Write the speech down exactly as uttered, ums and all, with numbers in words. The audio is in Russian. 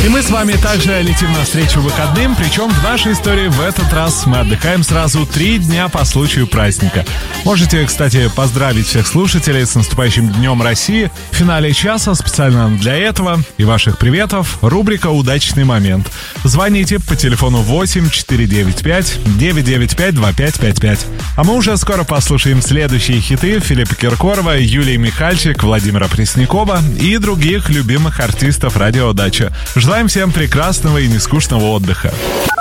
И мы с вами также летим навстречу выходным, причем в нашей истории в этот раз мы отдыхаем сразу три дня по случаю праздника. Можете, кстати, поздравить всех слушателей с наступающим Днем России. В финале часа специально для этого и ваших приветов рубрика «Удачный момент». Звоните по телефону восемь четыре девять пять девять девять пять два пять пять пять. А мы уже скоро послушаем следующие хиты Филиппа Киркорова, Юлии Михальчик, Владимира Преснякова и других любимых артистов радио «Дача». Желаем всем прекрасного и нескучного отдыха.